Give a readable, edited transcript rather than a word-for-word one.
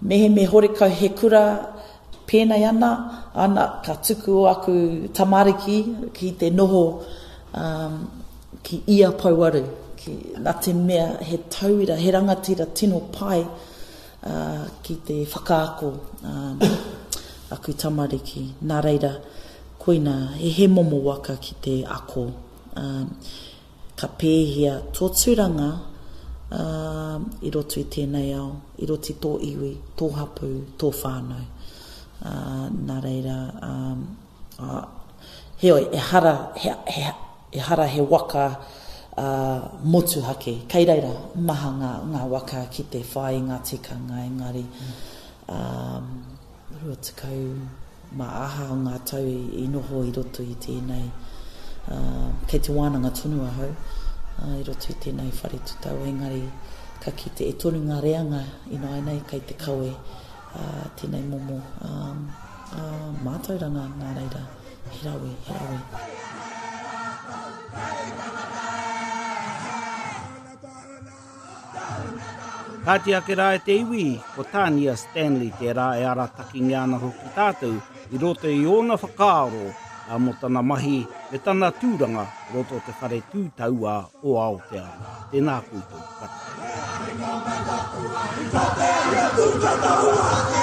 me horeka he kura pēnei ana ka tuku o aku tamariki ki te noho ki ia pauaru. Nā te mea he tauira, he rangatira tino pai ki te whakaako aku tamariki. Nā reira, koina he momo waka ki te ako. Ka pēhia tō tūranga i roto i tēnei ao, i roto i tō iwi, tō hapu, tō whānau. Nā reira, heoi, e hara he waka motuhake. Kei reira, maha ngā waka ki te whai, ngā tikanga, engari. Rua tikau, ma aha o ngā tau i noho i roto i tēnei. Kei te wānanga tonu ahau, i roto i tēnei whare tutau, engari ka ki te e tonu ngā reanga i noa nei, kei te kaue, tēnei momo. Mātauranga nā reira, he rawe. Pātia ke rā e te iwi, ko Tania Stanley te rā e ara takinga ana hoki tātou i roto i ona whakaaro mo tana mahi me tana tūranga roto te whare tūtaua o Aotearoa. Tēnā koutou kata.